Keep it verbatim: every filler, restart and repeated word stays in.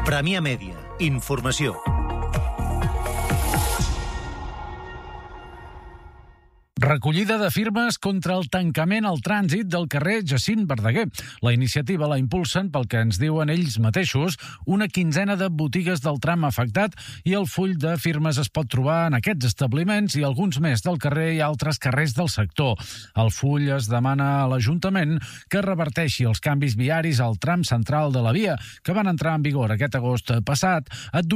Premià Mèdia. Informació. Recollida de firmes contra el tancament al trànsit del carrer Jacint Verdaguer. La iniciativa la impulsen, pel que ens diuen ells mateixos, una quinzena de botigues del tram afectat i el full de firmes es pot trobar en aquests establiments i alguns més del carrer i altres carrers del sector. Al full es demana a l'Ajuntament que reverteixi els canvis viaris al tram central de la via que van entrar en vigor aquest agost passat,